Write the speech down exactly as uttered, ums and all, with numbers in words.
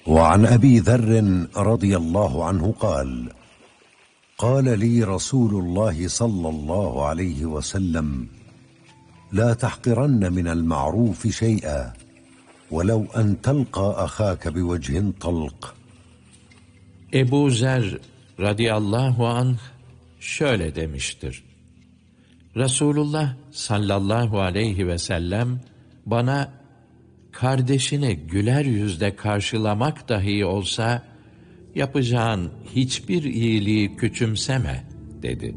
وعن أبي ذر رضي الله عنه قال قال لي رسول الله صلى الله عليه وسلم لا تحقرن من المعروف شيئا ولو أن تلقى أخاك بوجه طلق. Ebu Zer radıyallahu anh şöyle demiştir: Resulullah sallallahu aleyhi ve sellem bana kardeşini güler yüzle karşılamak dahi olsa yapacağın hiçbir iyiliği küçümseme dedi.